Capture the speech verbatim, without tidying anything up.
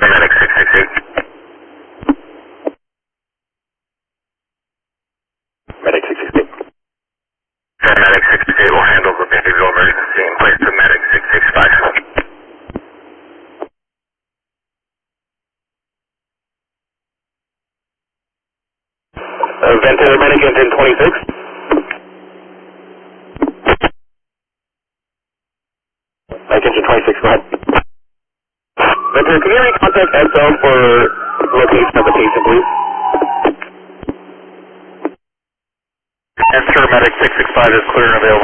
Medic six six eight. Medic six six eight. Medic six six eight will handle the behavioral emergency in place to Medic six six five. Uh, ventilator medic engine twenty-six. Medic engine twenty-six, go ahead. Ventilator, can you recontact S L for location of the patient, please? Enter medic six six five is clear and available.